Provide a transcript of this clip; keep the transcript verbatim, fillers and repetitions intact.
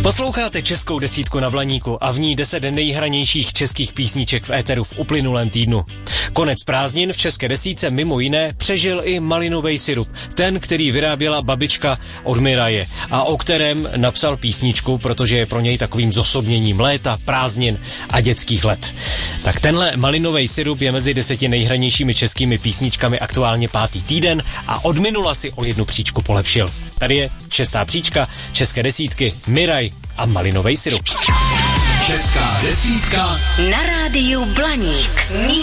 Posloucháte Českou desítku na Blaníku a v ní deset nejhranějších českých písniček v éteru v uplynulém týdnu. Konec prázdnin v České desítce mimo jiné přežil i malinový sirup, ten, který vyráběla babička od Miraje a o kterém napsal písničku, protože je pro něj takovým zosobněním léta, prázdnin a dětských let. Tak tenhle malinový sirup je mezi deseti nejhranějšími českými písničkami aktuálně pátý týden a od minula si o jednu příčku polepšil. Tady je šestá příčka České desítky, Miraj a malinový sirup. Česká desítka na rádiu Blaník.